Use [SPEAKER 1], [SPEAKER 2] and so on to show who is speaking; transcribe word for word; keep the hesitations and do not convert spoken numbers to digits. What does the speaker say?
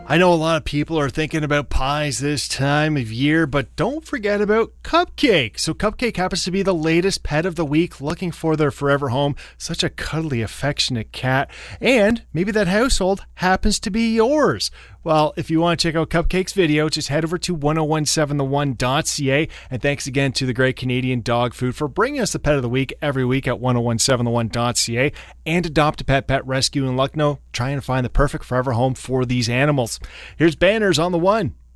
[SPEAKER 1] I know a lot of people are thinking about pies this time of year, but don't forget about Cupcake. So Cupcake happens to be the latest pet of the week, looking for their forever home. Such a cuddly, affectionate cat. And maybe that household happens to be yours. Well, if you want to check out Cupcake's video, just head over to ten seventeen the one dot c a. And thanks again to the Great Canadian Dog Food for bringing us the pet of the week every week at ten seventeen the one dot c a. And Adopt a Pet Pet Rescue in Lucknow, trying to find the perfect forever home for these animals. Here's Banners on the One.